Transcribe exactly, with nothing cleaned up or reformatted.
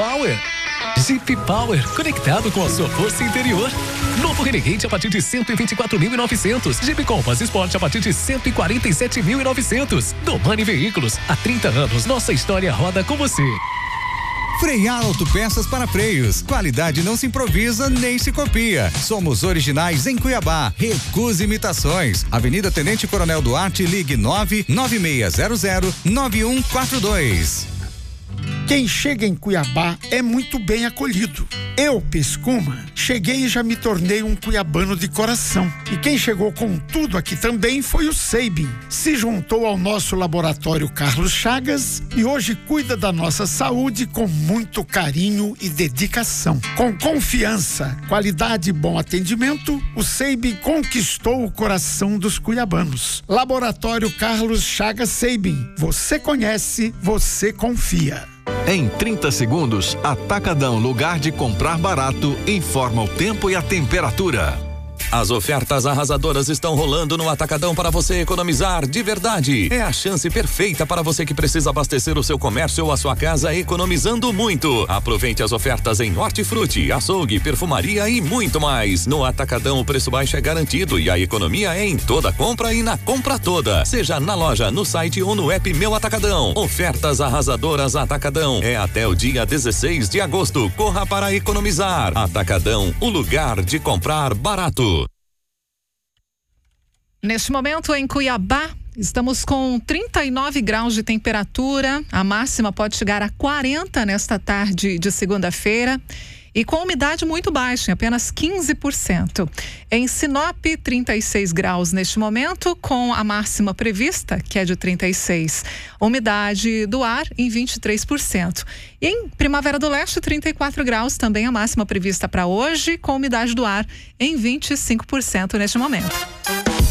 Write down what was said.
Power. Jeep Power, conectado com a sua força interior. Novo Renegade a partir de cento e vinte e quatro mil e novecentos. Jeep Compass Sport a partir de cento e quarenta e sete mil e novecentos. Domani Veículos, há trinta anos, nossa história roda com você. Freial Autopeças para Freios. Qualidade não se improvisa nem se copia. Somos originais em Cuiabá. Recuse imitações. Avenida Tenente Coronel Duarte, ligue nove nove seis zero zero nove um quatro dois. Quem chega em Cuiabá é muito bem acolhido. Eu, Pescuma, cheguei e já me tornei um cuiabano de coração. E quem chegou com tudo aqui também foi o Seibin. Se juntou ao nosso laboratório Carlos Chagas e hoje cuida da nossa saúde com muito carinho e dedicação. Com confiança, qualidade e bom atendimento, o Seibin conquistou o coração dos cuiabanos. Laboratório Carlos Chagas Seibin. Você conhece, você confia. Em trinta segundos, Atacadão, lugar de comprar barato, informa o tempo e a temperatura. As ofertas arrasadoras estão rolando no Atacadão para você economizar de verdade. É a chance perfeita para você que precisa abastecer o seu comércio ou a sua casa economizando muito. Aproveite as ofertas em hortifruti, açougue, perfumaria e muito mais. No Atacadão o preço baixo é garantido e a economia é em toda compra e na compra toda. Seja na loja, no site ou no app Meu Atacadão. Ofertas arrasadoras Atacadão. É até o dia dezesseis de agosto. Corra para economizar. Atacadão, o lugar de comprar barato. Neste momento, em Cuiabá, estamos com trinta e nove graus de temperatura. A máxima pode chegar a quarenta nesta tarde de segunda-feira. E com umidade muito baixa, em apenas quinze por cento. Em Sinop, trinta e seis graus neste momento, com a máxima prevista, que é de trinta e seis. Umidade do ar em vinte e três por cento. E em Primavera do Leste, trinta e quatro graus, também a máxima prevista para hoje, com umidade do ar em vinte e cinco por cento neste momento.